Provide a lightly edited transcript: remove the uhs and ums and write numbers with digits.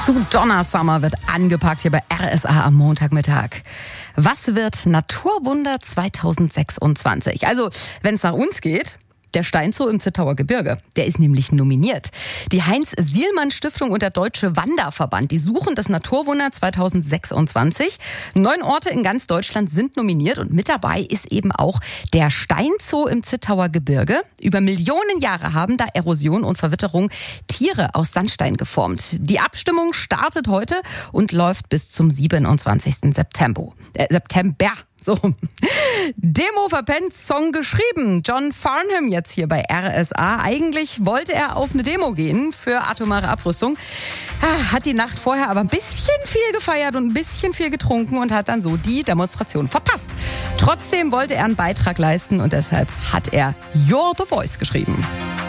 Zu Donna Summer wird angepackt hier bei RSA am Montagmittag. Was wird Naturwunder 2026? Also, wenn es nach uns geht, der Steinzoo im Zittauer Gebirge, der ist nämlich nominiert. Die Heinz-Sielmann-Stiftung und der Deutsche Wanderverband, die suchen das Naturwunder 2026. 9 Orte in ganz Deutschland sind nominiert und mit dabei ist eben auch der Steinzoo im Zittauer Gebirge. Über Millionen Jahre haben da Erosion und Verwitterung Tiere aus Sandstein geformt. Die Abstimmung startet heute und läuft bis zum 27. September. So. Demo verpennt, Song geschrieben. John Farnham jetzt hier bei RSA. Eigentlich wollte er auf eine Demo gehen für atomare Abrüstung. Hat die Nacht vorher aber ein bisschen viel gefeiert und ein bisschen viel getrunken und hat dann so die Demonstration verpasst. Trotzdem wollte er einen Beitrag leisten und deshalb hat er You're the Voice geschrieben.